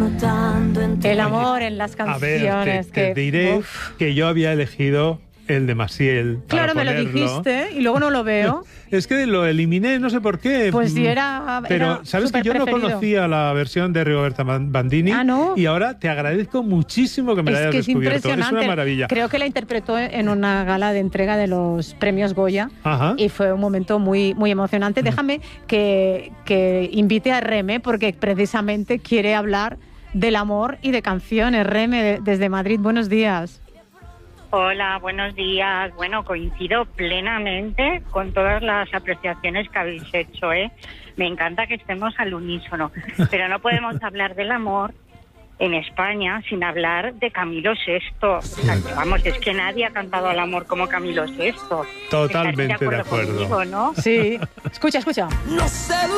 El amor en las canciones. A ver, te diré que yo había elegido el de Maciel. Claro, me ponerlo. lo dijiste y luego no lo veo. Es que lo eliminé, no sé por qué. Pues sí, era Pero sabes que yo no conocía la versión de Rigoberta Bandini. Ah, ¿no? Y ahora te agradezco muchísimo que me la hayas descubierto. Es una maravilla. Creo que la interpretó en una gala de entrega de los premios Goya. Ajá. Y fue un momento muy, muy emocionante. Déjame que invite a Reme, porque precisamente quiere hablar del amor y de canciones. Reme, desde Madrid, buenos días. Hola, buenos días. Bueno, coincido plenamente con todas las apreciaciones que habéis hecho, ¿eh? Me encanta que estemos al unísono, pero no podemos hablar del amor en España sin hablar de Camilo VI. O sea, vamos, es que nadie ha cantado al amor como Camilo VI. Totalmente de acuerdo. Conmigo, ¿no? Sí. Escucha. No sé